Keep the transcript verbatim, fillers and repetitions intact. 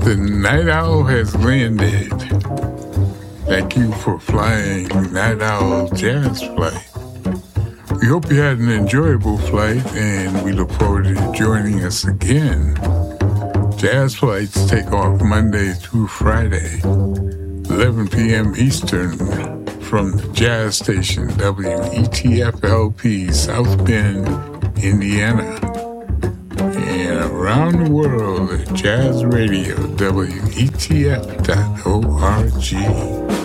The Night Owl has landed. Thank you for flying Night Owl Jazz Flight. We hope you had an enjoyable flight, and we look forward to you joining us again. Jazz flights take off Monday through Friday, eleven p.m. Eastern, from the jazz station W E T F L P, South Bend, Indiana. And around the world at Jazz Radio, W E T F dot org.